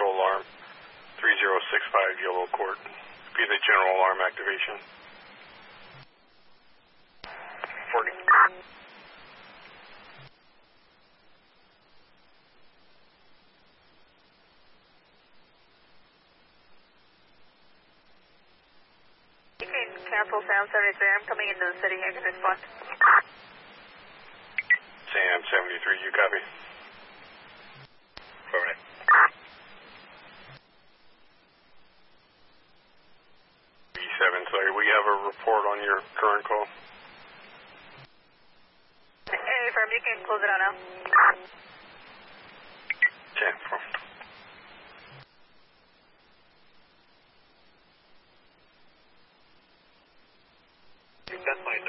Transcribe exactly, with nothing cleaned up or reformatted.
alarm. three zero six five Yellow Court. Be the general alarm activation. forty. You can cancel Sam seventy-three. I'm coming into the city here to respond. Sam seventy-three, you copy? Affirmative. B seven, sorry, we have a report on your current call. Hey, firm, you can close it out now. ten four. That's my